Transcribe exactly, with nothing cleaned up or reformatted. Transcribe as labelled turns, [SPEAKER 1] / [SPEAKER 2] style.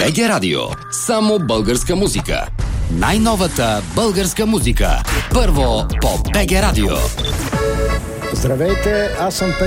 [SPEAKER 1] БГ Радио. Само българска музика. Най-новата българска музика. Първо по БГ Радио.
[SPEAKER 2] Здравейте, аз съм Петър